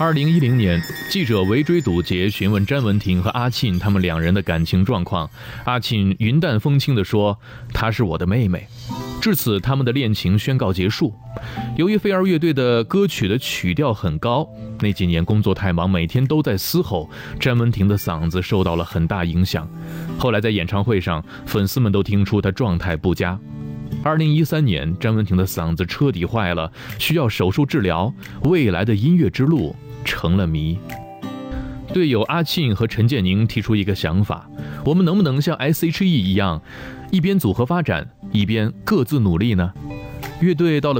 2010年，记者围追堵截询问詹雯婷和阿沁他们两人的感情状况。阿沁云淡风轻地说：“她是我的妹妹。”至此，他们的恋情宣告结束。由于飞儿乐队的歌曲的曲调很高，那几年工作太忙，每天都在嘶吼，詹雯婷的嗓子受到了很大影响。后来在演唱会上，粉丝们都听出她状态不佳。2013年，詹雯婷的嗓子彻底坏了，需要手术治疗，未来的音乐之路成了谜。队友阿沁和陈建宁提出一个想法：我们能不能像 S.H.E 一样，一边组合发展，一边各自努力呢？乐队到了